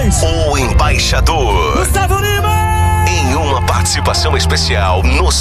Moraes. O embaixador. Gustavo Lima. Em uma participação especial no